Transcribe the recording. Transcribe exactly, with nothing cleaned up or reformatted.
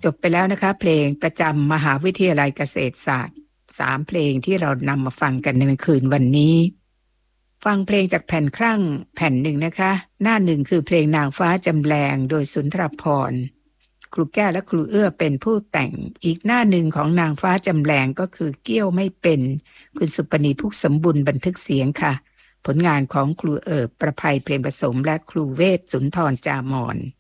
จบไปแล้วนะคะเพลงประจำมหาวิทยาลัยเกษตรศาสตร์สามเพลงที่เรานำมาฟังกันในคืนวันนี้ฟังเพลงจากแผ่นคลั่งแผ่นหนึ่งนะคะหน้าหนึ่งคือเพลงนางฟ้าจำแรงโดยสุนทรภรณ์ครูแก้วและครูเอื้อเป็นผู้แต่งอีกหน้าหนึ่งของนางฟ้าจำแรงก็คือเกี้ยวไม่เป็นคุณสุปนีพุกสมบุญบันทึกเสียงค่ะผลงานของครูเอิบประภัยเปรมผสมและครูเวชสุนทรจามอน